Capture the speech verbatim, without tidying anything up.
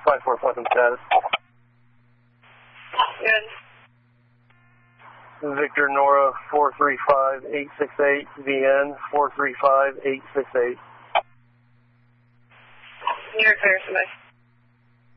five four Phantom status. Good. Victor Nora four three five eight six eight, V N four three five eight six eight. You're clear, somebody.